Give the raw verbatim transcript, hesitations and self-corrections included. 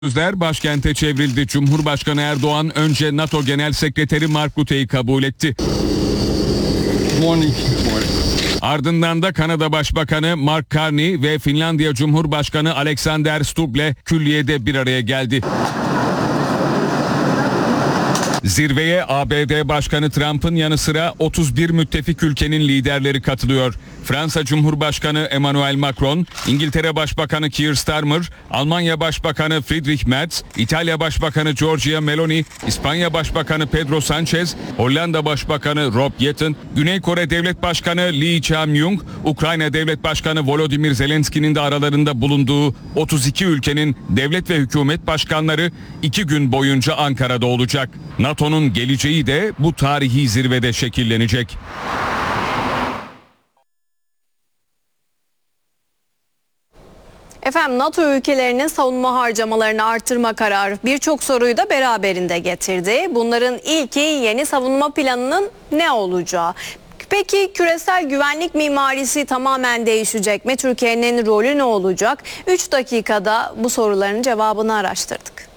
Sözler başkente çevrildi. Cumhurbaşkanı Erdoğan önce NATO Genel Sekreteri Mark Rutte'yi kabul etti. Morning. Ardından da Kanada Başbakanı Mark Carney ve Finlandiya Cumhurbaşkanı Alexander Stubb'le külliyede bir araya geldi. Zirveye A B D Başkanı Trump'ın yanı sıra otuz bir müttefik ülkenin liderleri katılıyor. Fransa Cumhurbaşkanı Emmanuel Macron, İngiltere Başbakanı Keir Starmer, Almanya Başbakanı Friedrich Merz, İtalya Başbakanı Giorgia Meloni, İspanya Başbakanı Pedro Sanchez, Hollanda Başbakanı Rob Jetten, Güney Kore Devlet Başkanı Lee Jae-myung, Ukrayna Devlet Başkanı Volodymyr Zelenski'nin de aralarında bulunduğu otuz iki ülkenin devlet ve hükümet başkanları iki gün boyunca Ankara'da olacak. NATO'nun geleceği de bu tarihi zirvede şekillenecek. Efendim, NATO ülkelerinin savunma harcamalarını artırma kararı birçok soruyu da beraberinde getirdi. Bunların ilki yeni savunma planının ne olacağı. Peki küresel güvenlik mimarisi tamamen değişecek mi? Türkiye'nin rolü ne olacak? üç dakikada bu soruların cevabını araştırdık.